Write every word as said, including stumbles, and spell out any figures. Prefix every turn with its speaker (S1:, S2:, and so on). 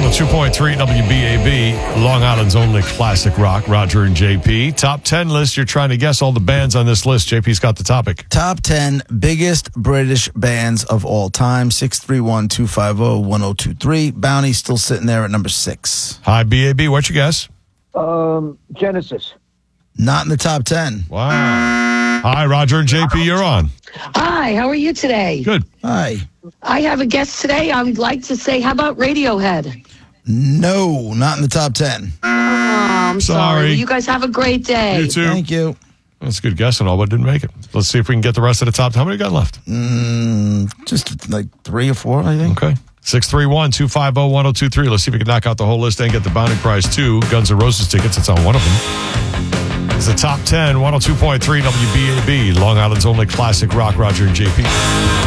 S1: one oh two point three W B A B, Long Island's only classic rock, Roger and J P. Top ten list. You're trying to guess all the bands on this list. J P's got the topic.
S2: Top ten biggest British bands of all time. six three one, two five zero, one zero two three. Bounty still sitting there at number six.
S1: Hi, B A B. What's your guess?
S3: Um, Genesis.
S2: Not in the top ten.
S1: Wow. Hi, Roger and J P. You're on.
S4: Hi, how are you today?
S1: Good.
S2: Hi.
S4: I have a guest today. I would like to say, how about Radiohead?
S2: No, not in the top ten.
S4: Oh, I'm
S1: Sorry.
S4: sorry. You guys have a great day.
S1: You too.
S2: Thank you.
S1: That's a good guess and all, but didn't make it. Let's see if we can get the rest of the top. How many got left?
S2: Mm, just like three or four, I think.
S1: Okay. six three one, two five zero, one zero two three. Let's see if we can knock out the whole list and get the Bounty Prize two. Guns N' Roses tickets. It's on one of them. It's the top ten, one oh two point three W B A B, Long Island's only classic rock, Roger and J P.